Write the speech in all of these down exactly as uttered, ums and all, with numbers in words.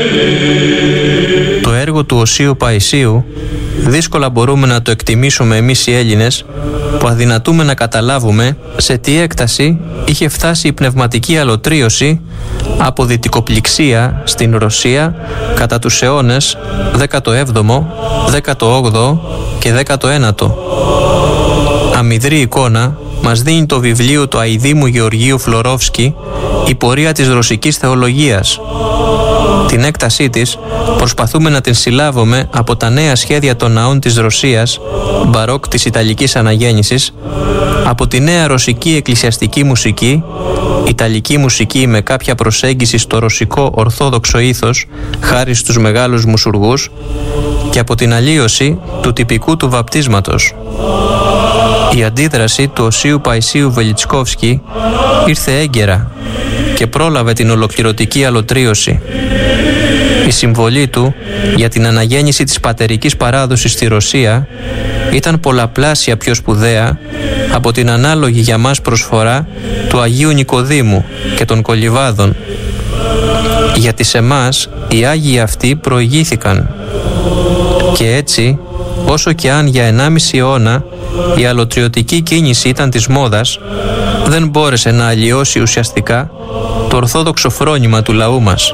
Το έργο του Οσίου Παϊσίου δύσκολα μπορούμε να το εκτιμήσουμε εμείς οι Έλληνες, που αδυνατούμε να καταλάβουμε σε τι έκταση είχε φτάσει η πνευματική αλωτρίωση από δυτικοπληξία στην Ρωσία κατά τους αιώνες δέκατο έβδομο, δέκατο όγδοο και δέκατο ένατο. Αμυδρή εικόνα μας δίνει το βιβλίο του αηδήμου Γεωργίου Φλωρόφσκι «Η πορεία της ρωσικής θεολογίας». Την έκτασή της προσπαθούμε να την συλλάβουμε από τα νέα σχέδια των ναών της Ρωσίας, μπαρόκ της Ιταλικής Αναγέννησης, από τη νέα ρωσική εκκλησιαστική μουσική, ιταλική μουσική με κάποια προσέγγιση στο ρωσικό ορθόδοξο ήθος, χάρη στους μεγάλους μουσουργούς, και από την αλλίωση του τυπικού του βαπτίσματος. Η αντίδραση του Οσίου Παϊσίου Βελιτσκόφσκι ήρθε έγκαιρα και πρόλαβε την ολοκληρωτική αλωτρίωση. Η συμβολή του για την αναγέννηση της πατερικής παράδοσης στη Ρωσία ήταν πολλαπλάσια πιο σπουδαία από την ανάλογη για μας προσφορά του Αγίου Νικοδήμου και των Κολιβάδων. Γιατί σε μας οι Άγιοι αυτοί προηγήθηκαν. Και έτσι, όσο και αν για ενάμιση αιώνα η αλωτριωτική κίνηση ήταν της μόδας, δεν μπόρεσε να αλλοιώσει ουσιαστικά το ορθόδοξο φρόνημα του λαού μας.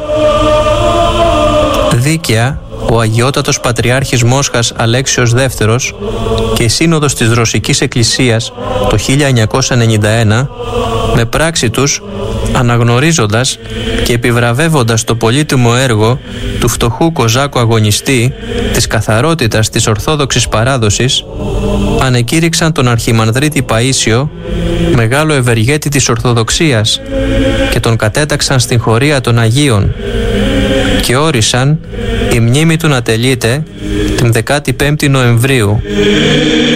Δίκαια, ο Αγιότατος Πατριάρχης Μόσχας Αλέξιος Δεύτερος και η Σύνοδος της Ρωσικής Εκκλησίας το χίλια εννιακόσια ενενήντα ένα, με πράξη τους, αναγνωρίζοντας και επιβραβεύοντας το πολύτιμο έργο του φτωχού κοζάκου αγωνιστή της καθαρότητας της Ορθόδοξης παράδοσης, ανεκήρυξαν τον Αρχιμανδρίτη Παΐσιο μεγάλο ευεργέτη της Ορθοδοξίας και τον κατέταξαν στην χωρία των Αγίων και όρισαν η μνήμη του να τελείται την δεκάτη πέμπτη Νοεμβρίου.